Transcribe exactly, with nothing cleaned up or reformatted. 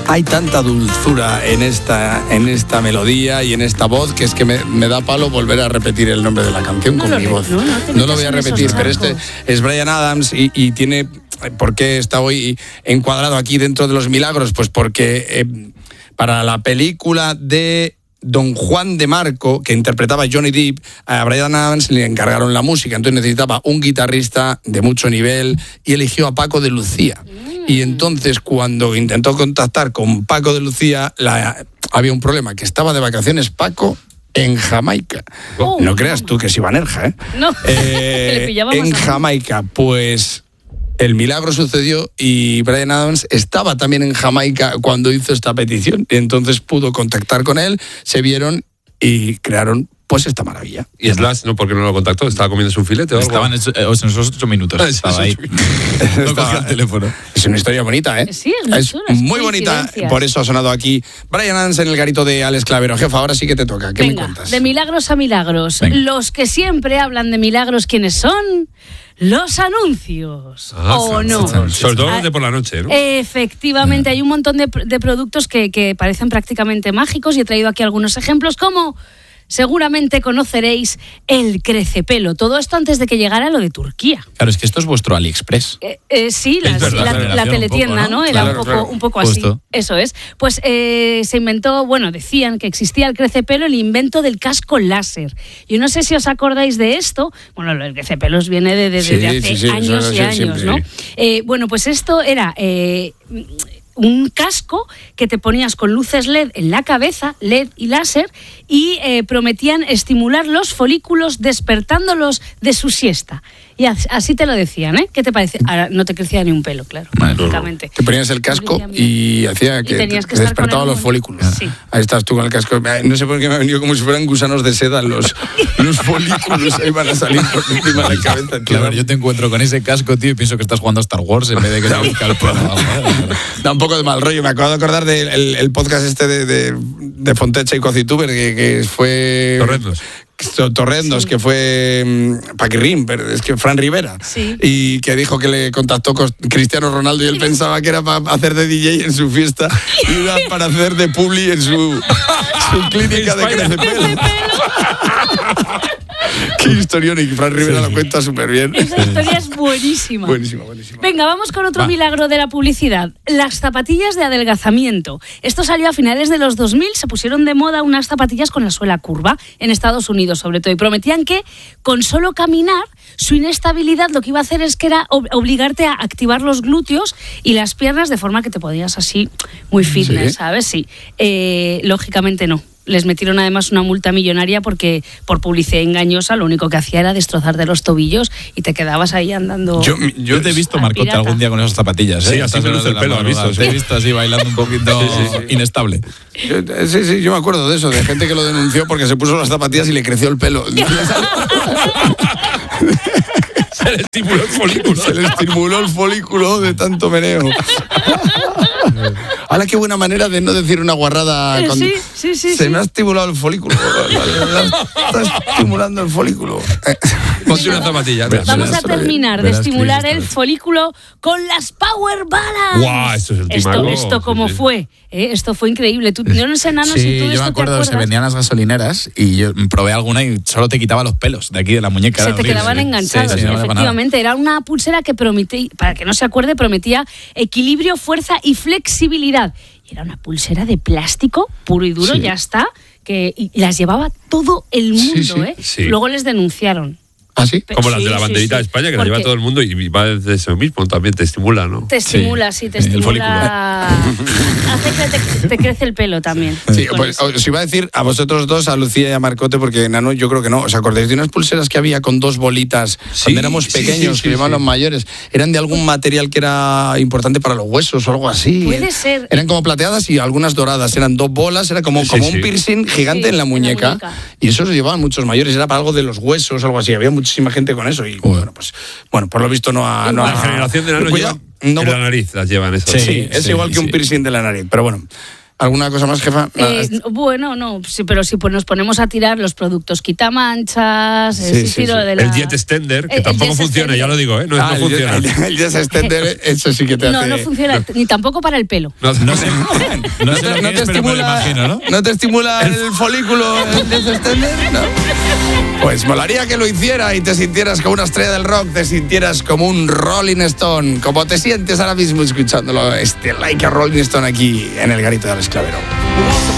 hay tanta dulzura en esta, en esta melodía y en esta voz que es que me, me da palo volver a repetir el nombre de la canción no con mi voz. No, no, no lo voy a repetir, pero este es Bryan Adams y, y tiene... ¿Por qué está hoy encuadrado aquí dentro de los milagros? Pues porque eh, para la película de Don Juan de Marco, que interpretaba Johnny Depp, a Bryan Adams le encargaron la música, entonces necesitaba un guitarrista de mucho nivel y eligió a Paco de Lucía. Mm. Y entonces cuando intentó contactar con Paco de Lucía, la, había un problema, que estaba de vacaciones Paco en Jamaica. Oh, no creas tú que es Ibanerja, ¿eh? No, eh le pillábamos en Jamaica, pues... El milagro sucedió y Bryan Adams estaba también en Jamaica cuando hizo esta petición. Entonces pudo contactar con él, se vieron y crearon pues esta maravilla. ¿Y Slash, no? ¿Por qué no lo contactó? ¿Estaba comiéndose un filete o algo? Estaban en esos ocho minutos. Ah, estaba ahí. No cogía el teléfono. Es una historia bonita, ¿eh? Sí, es muy, es chula, muy bonita. Por eso ha sonado aquí Bryan Adams en el garito de Alex Clavero. Jefa, ahora sí que te toca. ¿Qué Venga, me cuentas? De milagros a milagros. Venga. Los que siempre hablan de milagros, ¿quiénes son? Los anuncios, ah, ¿o no? Sobre todo los de por la noche, ¿no? Efectivamente, hay un montón de, de productos que, que parecen prácticamente mágicos y he traído aquí algunos ejemplos, como seguramente conoceréis el crecepelo. Todo esto antes de que llegara lo de Turquía. Claro, es que esto es vuestro AliExpress. Eh, eh, sí, la, verdad, la, la, la teletienda, poco, ¿no? ¿no? Era Claro, un poco, claro. un poco Justo. así. Eso es. Pues eh, se inventó, bueno, decían que existía el crecepelo, el invento del casco láser. Yo no sé si os acordáis de esto. Bueno, el crecepelos viene de, de, sí, de hace sí, sí, años y años, siempre, ¿no? Sí. Eh, bueno, pues esto era... Eh, un casco que te ponías con luces L E D en la cabeza, L E D y láser, y eh, prometían estimular los folículos despertándolos de su siesta. Y así te lo decían, ¿eh? ¿Qué te parece? Ahora no te crecía ni un pelo, claro, lógicamente. Te ponías el casco y hacía que, y que te despertaba los folículos. Sí. Ahí estás tú con el casco. No sé por qué me ha venido como si fueran gusanos de seda los, los folículos. Ahí van a salir por encima de la cabeza. Tío. Claro, yo te encuentro con ese casco, tío, y pienso que estás jugando a Star Wars en vez de que te busca el pelo. Da un poco de mal rollo. Me acabo de acordar del el, el podcast este de, de, de Fontecha y Cocituber, que, que fue... Torrendos. Torrendos, sí. Que fue um, Paquirrín, pero es que Fran Rivera, sí. Y que dijo que le contactó con Cristiano Ronaldo y él pensaba que era para hacer de D J en su fiesta y era para hacer de publi en su, su clínica de crecepelo. Qué historión, y Fran Rivera sí, lo cuenta súper bien. Esa historia es buenísima. Buenísima, buenísima. Venga, vamos con otro Va. milagro de la publicidad. Las zapatillas de adelgazamiento. Esto salió a finales de los dos mil, se pusieron de moda unas zapatillas con la suela curva, en Estados Unidos sobre todo, y prometían que con solo caminar, su inestabilidad lo que iba a hacer es que era ob- obligarte a activar los glúteos y las piernas de forma que te podías así muy fitness, ¿sí? ¿Sabes? Sí. Eh, lógicamente no. Les metieron además una multa millonaria porque por publicidad engañosa lo único que hacía era destrozarte los tobillos y te quedabas ahí andando. Yo, yo te he visto, Marcote, algún día con esas zapatillas. ¿eh? Sí, así me luce el pelo, ¿has visto? Te he visto así bailando un poquito sí, sí, sí. inestable. Yo, sí, sí, yo me acuerdo de eso, de gente que lo denunció porque se puso las zapatillas y le creció el pelo. Se le estimuló el folículo. Se le estimuló el folículo de tanto meneo. Ahora qué buena manera de no decir una guarrada. Sí, cuando sí, sí. Se sí. me ha estimulado el folículo. Está estimulando el folículo. Ponte una zapatilla. Vamos a terminar de estimular el folículo con las Power Balance. ¡Guau! Esto es el Esto, timaco. esto cómo sí, sí. fue. ¿eh? Esto fue increíble. Tú, yo no sé, Nano, sí, si tú de yo esto me acuerdo, te acuerdas. se vendían las gasolineras y yo probé alguna y solo te quitaba los pelos de aquí de la muñeca. Se era te horrible, quedaban sí. enganchados, sí, sí, no efectivamente. Era una pulsera que prometía, para que no se acuerde, prometía equilibrio, fuerza y flexibilidad. Y era una pulsera de plástico puro y duro, sí. ya está, que y las llevaba todo el mundo, sí, sí, ¿eh? sí. Luego les denunciaron. ¿Ah, sí? Como las sí, de la sí, banderita sí. de España, que la Porque lleva todo el mundo y va desde eso mismo, también te estimula, ¿no? Te estimula, sí, sí te el estimula. Hace que te, te crece el pelo también. Sí, pues os iba a decir a vosotros dos, a Lucía y a Marcote, porque Nano, yo creo que no. ¿Os acordáis de unas pulseras que había con dos bolitas Sí, cuando éramos sí, pequeños, sí, que sí, llamaban sí. los mayores? Eran de algún material que era importante para los huesos o algo así. Puede ser. Eran como plateadas y algunas doradas. Eran dos bolas, era como, Sí, como sí. un piercing gigante Sí, en la en la muñeca. muñeca. Y eso se llevaban muchos mayores. Era para algo de los huesos o algo así. Había muchísima gente con eso. Y bueno, pues bueno, por lo visto no ha... No La ha generación de Nano Cuidado, lleva no, en la nariz, las llevan esas. Sí, Sí, es sí, igual que un sí. piercing de la nariz, pero bueno. ¿Alguna cosa más, jefa? Nada, Eh, es- bueno, no, sí, pero si pues nos ponemos a tirar los productos quitamanchas, Sí, el sí, sí, sí. de la... El Jet Extender, que El- el tampoco Jet funciona, Extender. ya lo digo, ¿eh? No, Ah, no el- funciona. El, el Jet Extender, eso sí que te No, hace... no funciona, ni tampoco para el pelo. No, No sé, no ¿No sé te, lo no que te es, pero me lo estimula, imagino, ¿no? ¿no te estimula el folículo el Jet Extender? No. Pues molaría que lo hiciera y te sintieras como una estrella del rock, te sintieras como un Rolling Stone, como te sientes ahora mismo escuchándolo, este Like a Rolling Stone aquí en el Garito del Esclavero.